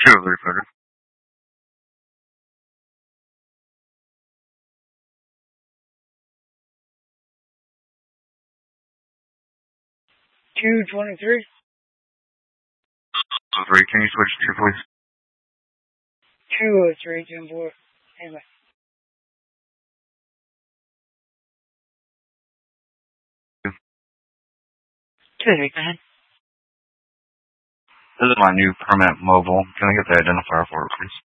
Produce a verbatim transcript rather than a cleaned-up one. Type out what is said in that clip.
two oh three photo. two twenty-three. oh three, can you switch to please? two oh three, ten four. Anyway. Okay, go ahead. This is my new permanent mobile. Can I get the identifier for it, please?